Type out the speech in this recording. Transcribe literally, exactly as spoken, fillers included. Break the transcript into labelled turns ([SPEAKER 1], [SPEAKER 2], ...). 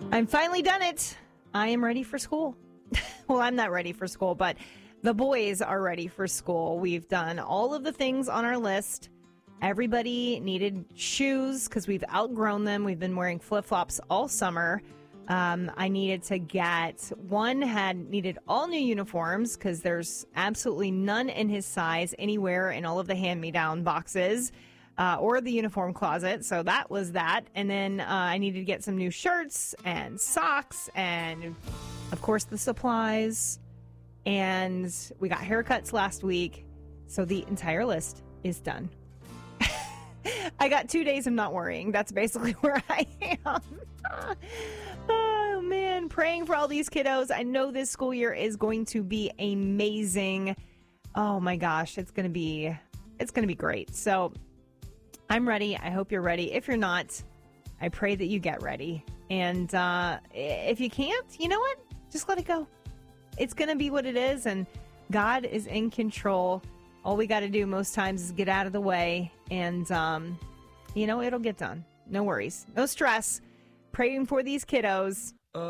[SPEAKER 1] I'm finally done it. I am ready for school. Well, I'm not ready for school, but the boys are ready for school. We've done all of the things on our list. Everybody needed shoes because we've outgrown them. We've been wearing flip-flops all summer. Um, I needed to get, one had needed all new uniforms because there's absolutely none in his size anywhere in all of the hand-me-down boxes uh, or the uniform closet. So that was that. And then uh, I needed to get some new shirts and socks and, of course, the supplies. And we got haircuts last week. So the entire list is done. I got two days of not worrying. That's basically where I am. Oh, man. Praying for all these kiddos. I know this school year is going to be amazing. Oh, my gosh. It's going to be, it's going to be great. So I'm ready. I hope you're ready. If you're not, I pray that you get ready. And uh, if you can't, you know what? Just let it go. It's going to be what it is. And God is in control. All we got to do most times is get out of the way, and, um, you know, it'll get done. No worries. No stress. Praying for these kiddos.